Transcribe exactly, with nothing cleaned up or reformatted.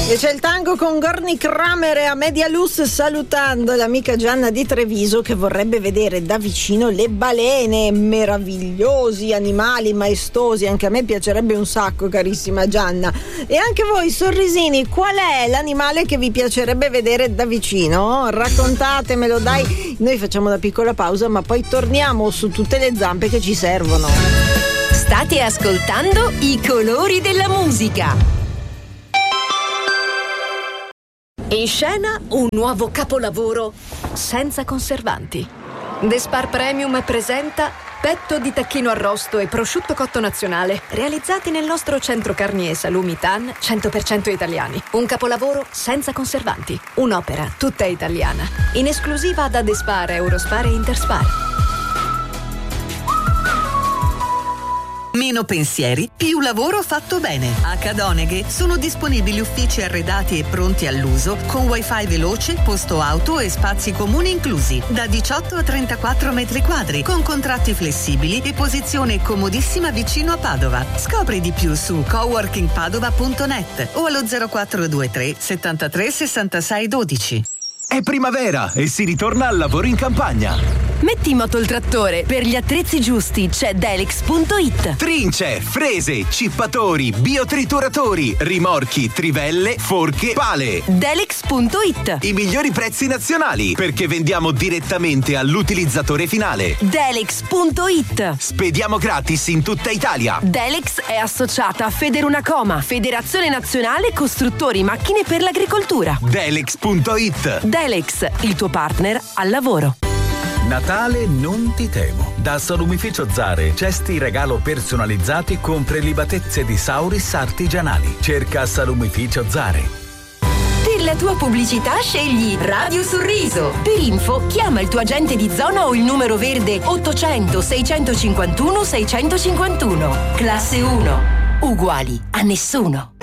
E c'è il tango con Gorni Kramer e Amedia Luz, salutando l'amica Gianna di Treviso che vorrebbe vedere da vicino le balene, meravigliosi animali maestosi. Anche a me piacerebbe un sacco, carissima Gianna. E anche voi, sorrisini, qual è l'animale che vi piacerebbe vedere da vicino? Raccontatemelo, dai. Noi facciamo una piccola pausa, ma poi torniamo su tutte le zampe che ci servono. State ascoltando I colori della musica. In scena un nuovo capolavoro senza conservanti. The Spar Premium presenta petto di tacchino arrosto e prosciutto cotto nazionale, realizzati nel nostro centro carni e salumi Tan cento per cento italiani. Un capolavoro senza conservanti, un'opera tutta italiana, in esclusiva da The Spar, Eurospar e Interspar. Meno pensieri, più lavoro fatto bene. A Cadoneghe sono disponibili uffici arredati e pronti all'uso con wifi veloce, posto auto e spazi comuni inclusi. Da diciotto a trentaquattro metri quadri, con contratti flessibili e posizione comodissima vicino a Padova. Scopri di più su coworking padova punto net o allo zero quattro due tre settantatré sessantasei dodici. È primavera e si ritorna al lavoro in campagna. Metti in moto il trattore, per gli attrezzi giusti c'è Delix punto it. Trince, frese, cippatori, biotrituratori, rimorchi, trivelle, forche, pale. Delix punto it. I migliori prezzi nazionali, perché vendiamo direttamente all'utilizzatore finale. Delix punto it. Spediamo gratis in tutta Italia. Delix è associata a Federunacoma, Federazione Nazionale Costruttori Macchine per l'Agricoltura. Delix punto it. Delix, il tuo partner al lavoro. Natale non ti temo. Da Salumificio Zare, cesti regalo personalizzati con prelibatezze di Sauris artigianali. Cerca Salumificio Zare. Per la tua pubblicità scegli Radio Sorriso. Per info chiama il tuo agente di zona o il numero verde ottocento seicentocinquantuno seicentocinquantuno. Classe uno. Uguali a nessuno.